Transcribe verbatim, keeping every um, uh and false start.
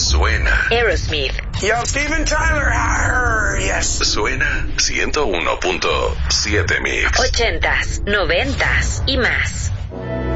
Suena. Aerosmith. Yo, Steven Tyler. Arr, yes. Suena ciento uno punto siete Mix. Ochentas, noventas y más.